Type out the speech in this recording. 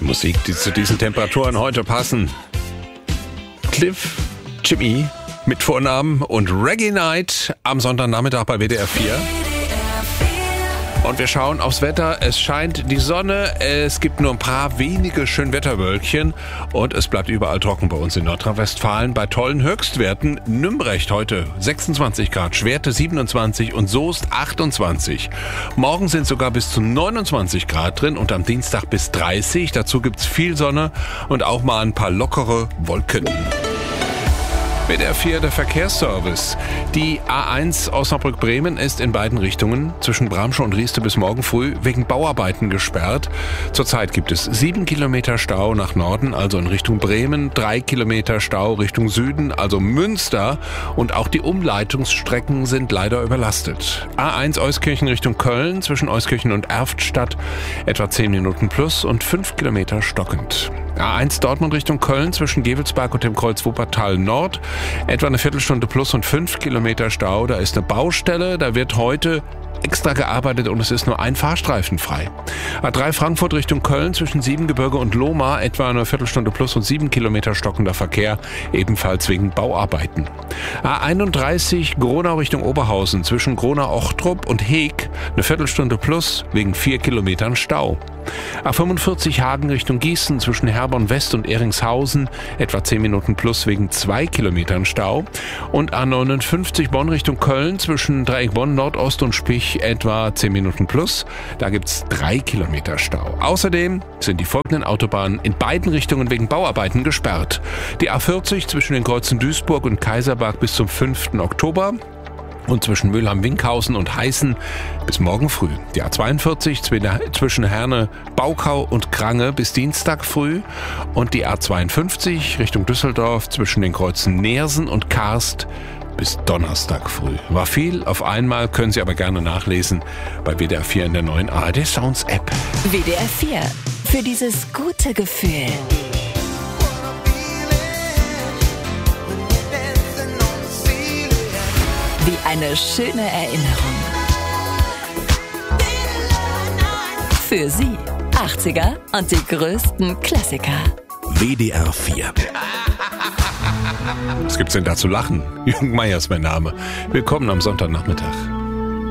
Musik, die zu diesen Temperaturen heute passen. Cliff, Jimmy mit Vornamen und Reggae Night am Sonntagnachmittag bei WDR 4. Und wir schauen aufs Wetter. Es scheint die Sonne, es gibt nur ein paar wenige Schönwetterwölkchen und es bleibt überall trocken bei uns in Nordrhein-Westfalen bei tollen Höchstwerten. Nümbrecht heute 26 Grad, Schwerte 27 und Soest 28. Morgen sind sogar bis zu 29 Grad drin und am Dienstag bis 30. Dazu gibt's viel Sonne und auch mal ein paar lockere Wolken. WDR 4, der Verkehrsservice. Die A1 Osnabrück-Bremen ist in beiden Richtungen zwischen Bramsche und Rieste bis morgen früh wegen Bauarbeiten gesperrt. Zurzeit gibt es 7 Kilometer Stau nach Norden, also in Richtung Bremen, 3 Kilometer Stau Richtung Süden, also Münster. Und auch die Umleitungsstrecken sind leider überlastet. A1 Euskirchen Richtung Köln zwischen Euskirchen und Erftstadt etwa 10 Minuten plus und 5 Kilometer stockend. A1 Dortmund Richtung Köln zwischen Gevelsberg und dem Kreuz Wuppertal Nord. Etwa eine Viertelstunde plus und 5 Kilometer Stau. Da ist eine Baustelle, da wird heute extra gearbeitet und es ist nur ein Fahrstreifen frei. A3 Frankfurt Richtung Köln zwischen Siebengebirge und Lohmar etwa eine Viertelstunde plus und 7 Kilometer stockender Verkehr, ebenfalls wegen Bauarbeiten. A31 Gronau Richtung Oberhausen zwischen Gronau-Ochtrup und Heeg eine Viertelstunde plus wegen 4 Kilometern Stau. A45 Hagen Richtung Gießen zwischen Herborn West und Eringshausen etwa 10 Minuten plus wegen 2 Kilometern Stau. Und A59 Bonn Richtung Köln zwischen Dreieck Bonn Nordost und Spich etwa 10 Minuten plus. Da gibt's 3 Kilometer Stau. Außerdem sind die folgenden Autobahnen in beiden Richtungen wegen Bauarbeiten gesperrt. Die A40 zwischen den Kreuzen Duisburg und Kaiserberg bis zum 5. Oktober. Und zwischen Mülheim-Winkhausen und Heißen bis morgen früh. Die A42 zwischen Herne, Baukau und Krange bis Dienstag früh. Und die A52 Richtung Düsseldorf zwischen den Kreuzen Neersen und Karst bis Donnerstag früh. War viel auf einmal, können Sie aber gerne nachlesen bei WDR 4 in der neuen ARD Sounds App. WDR 4. Für dieses gute Gefühl. Wie eine schöne Erinnerung. Für Sie 80er und die größten Klassiker. WDR 4. Was gibt's denn da zu lachen? Jürgen Meier ist mein Name. Willkommen am Sonntagnachmittag.